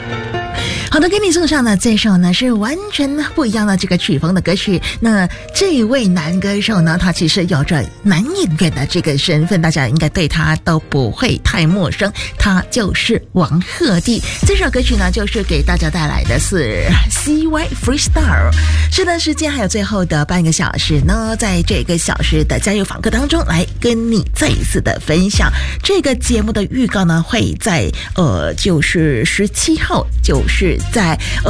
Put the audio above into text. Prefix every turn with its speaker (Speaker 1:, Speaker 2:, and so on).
Speaker 1: 好的，给你送上的这首呢是完全不一样的这个曲风的歌曲。那这一位男歌手呢，他其实有着男演员的这个身份，大家应该对他都不会太陌生，他就是王鹤棣。这首歌曲呢，就是给大家带来的是 CY Freestyle。是的，时间还有最后的半个小时呢，在这个小时的加油访客当中，来跟你再一次的分享这个节目的预告呢，会在就是17号，就是在